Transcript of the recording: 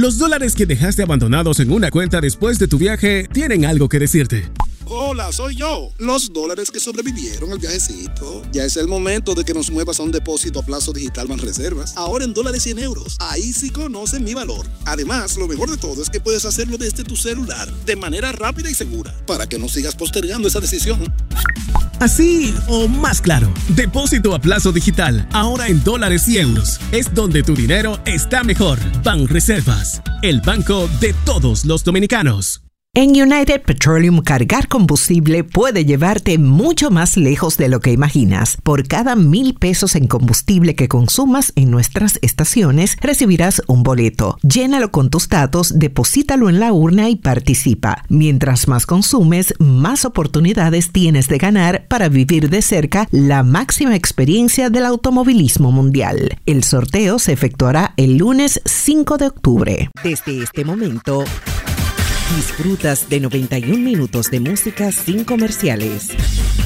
Los dólares que dejaste abandonados en una cuenta después de tu viaje tienen algo que decirte. Hola, soy yo. Los dólares que sobrevivieron al viajecito. Ya es el momento de que nos muevas a un depósito a plazo digital Banreservas. Ahora en dólares y en euros. Ahí sí conocen mi valor. Además, lo mejor de todo es que puedes hacerlo desde tu celular, de manera rápida y segura, para que no sigas postergando esa decisión. Así o más claro, depósito a plazo digital, ahora en dólares y euros. Es donde tu dinero está mejor. Banreservas, el banco de todos los dominicanos. En United Petroleum, cargar combustible puede llevarte mucho más lejos de lo que imaginas. Por cada 1,000 pesos en combustible que consumas en nuestras estaciones, recibirás un boleto. Llénalo con tus datos, deposítalo en la urna y participa. Mientras más consumes, más oportunidades tienes de ganar para vivir de cerca la máxima experiencia del automovilismo mundial. El sorteo se efectuará el lunes 5 de octubre. Desde este momento, disfrutas de 91 minutos de música sin comerciales.